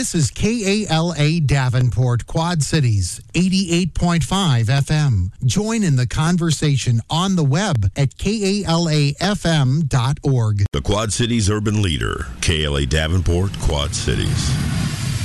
This is KALA Davenport, Quad Cities, 88.5 FM. Join in the conversation on the web at KALAFM.org. The Quad Cities urban leader, KLA Davenport, Quad Cities.